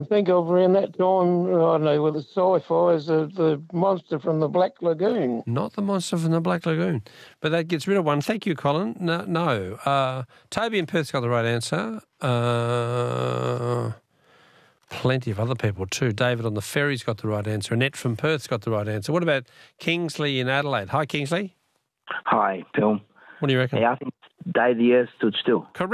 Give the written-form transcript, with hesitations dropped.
think of around that time, I don't know, with the sci-fi as the monster from the Black Lagoon. Not the monster from the Black Lagoon. But that gets rid of one. Thank you, Colin. No. Toby in Perth's got the right answer. Plenty of other people too. David on the ferry's got the right answer. Annette from Perth's got the right answer. What about Kingsley in Adelaide? Hi, Kingsley. Hi, Phil. What do you reckon? Yeah, I think the day the Earth stood still. Correct.